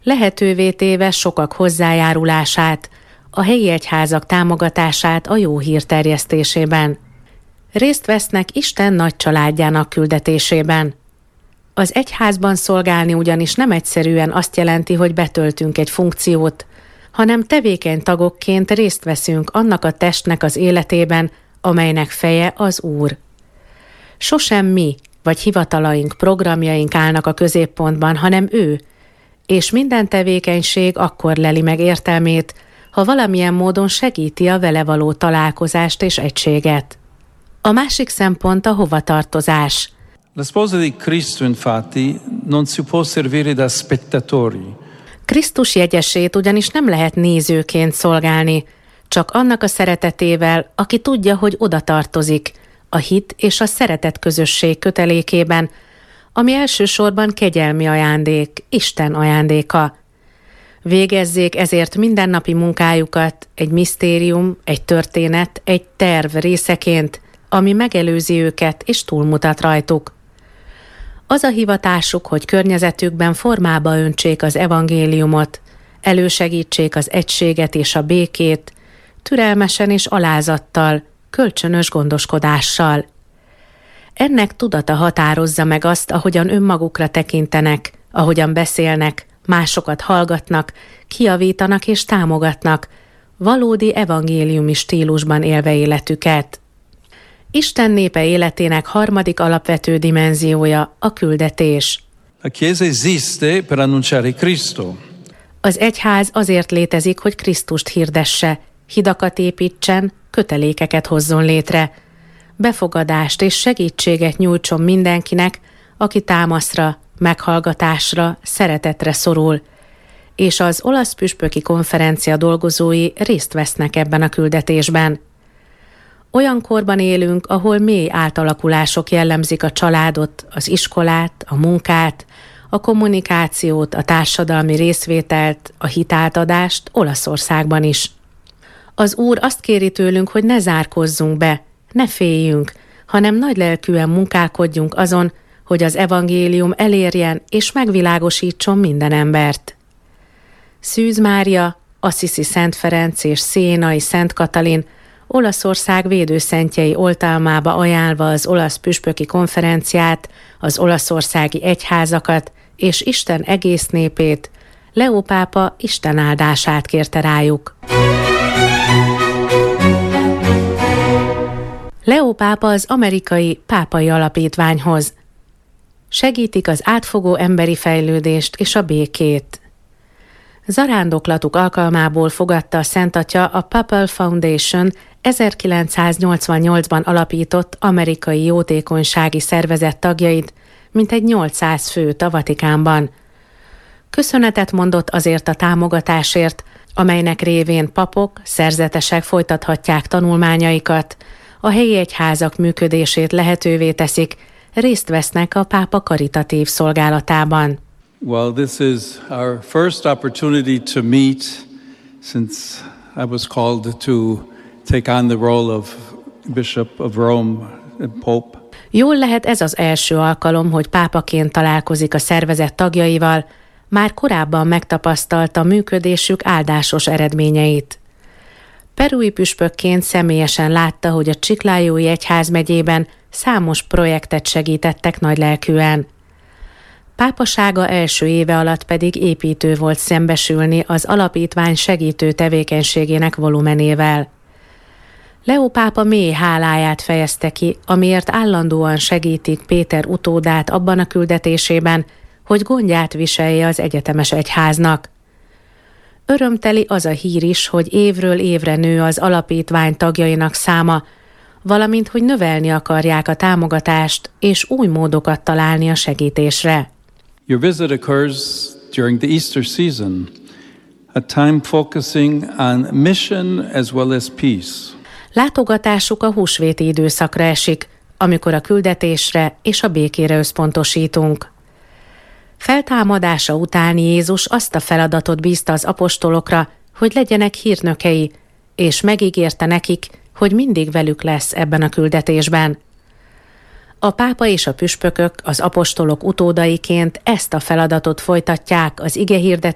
lehetővé téve sokak hozzájárulását, a helyi egyházak támogatását a jó hír terjesztésében. Részt vesznek Isten nagy családjának küldetésében. Az egyházban szolgálni ugyanis nem egyszerűen azt jelenti, hogy betöltünk egy funkciót, hanem tevékeny tagokként részt veszünk annak a testnek az életében, amelynek feje az Úr. Sosem mi, vagy hivatalaink, programjaink állnak a középpontban, hanem ő, és minden tevékenység akkor leli meg értelmét, ha valamilyen módon segíti a vele való találkozást és egységet. A másik szempont a hovatartozás. La sposa di Cristo, infatti, non si può servire da spettatori. Krisztus jegyesét ugyanis nem lehet nézőként szolgálni, csak annak a szeretetével, aki tudja, hogy oda tartozik, a hit és a szeretet közösség kötelékében, ami elsősorban kegyelmi ajándék, Isten ajándéka. Végezzék ezért mindennapi munkájukat egy misztérium, egy történet, egy terv részeként, ami megelőzi őket és túlmutat rajtuk. Az a hivatásuk, hogy környezetükben formába öntsék az evangéliumot, elősegítsék az egységet és a békét, türelmesen és alázattal, kölcsönös gondoskodással. Ennek tudata határozza meg azt, ahogyan önmagukra tekintenek, ahogyan beszélnek, másokat hallgatnak, kijavítanak és támogatnak, valódi evangéliumi stílusban élve életüket. Isten népe életének harmadik alapvető dimenziója a küldetés. La Chiesa esiste per annunciare Cristo. Az egyház azért létezik, hogy Krisztust hirdesse, hidakat építsen, kötelékeket hozzon létre, befogadást és segítséget nyújtson mindenkinek, aki támaszra, meghallgatásra, szeretetre szorul, és az olasz püspöki konferencia dolgozói részt vesznek ebben a küldetésben. Olyan korban élünk, ahol mély átalakulások jellemzik a családot, az iskolát, a munkát, a kommunikációt, a társadalmi részvételt, a hitátadást Olaszországban is. Az Úr azt kéri tőlünk, hogy ne zárkozzunk be, ne féljünk, hanem nagylelkűen munkálkodjunk azon, hogy az evangélium elérjen és megvilágosítson minden embert. Szűz Mária, Assisi Szent Ferenc és Sienai Szent Katalin Olaszország védőszentjei oltalmába ajánlva az olasz püspöki konferenciát, az olaszországi egyházakat és Isten egész népét, Leó pápa Isten áldását kérte rájuk. Leó pápa az amerikai pápai alapítványhoz. Segítik az átfogó emberi fejlődést és a békét. Zarándoklatuk alkalmából fogadta a Szent Atya a Papal Foundation 1988-ban alapított amerikai jótékonysági szervezet tagjait, mintegy 800 főt a Vatikánban. Köszönetet mondott azért a támogatásért, amelynek révén papok, szerzetesek folytathatják tanulmányaikat, a helyi egyházak működését lehetővé teszik, részt vesznek a pápa karitatív szolgálatában. Well, this is our first opportunity to meet since I was called to take on the role of Bishop of Rome and Pope. Jól lehet ez az első alkalom, hogy pápaként találkozik a szervezet tagjaival, már korábban megtapasztalta működésük áldásos eredményeit. Perui püspökként személyesen látta, hogy a Chiclayói egyházmegyében számos projektet segítettek nagylelkűen. Pápasága első éve alatt pedig építő volt szembesülni az alapítvány segítő tevékenységének volumenével. Leó pápa mély háláját fejezte ki, amiért állandóan segítik Péter utódát abban a küldetésében, hogy gondját viselje az egyetemes egyháznak. Örömteli az a hír is, hogy évről évre nő az alapítvány tagjainak száma, valamint hogy növelni akarják a támogatást és új módokat találni a segítésre. Your visit occurs during the Easter season, a time focusing on mission as well as peace. Látogatásuk a húsvéti időszakra esik, amikor a küldetésre és a békére összpontosítunk. Feltámadása után Jézus azt a feladatot bízta az apostolokra, hogy legyenek hírnökei, és megígérte nekik, hogy mindig velük lesz ebben a küldetésben. A pápa és a püspökök az apostolok utódaiként ezt a feladatot folytatják az igehirdetés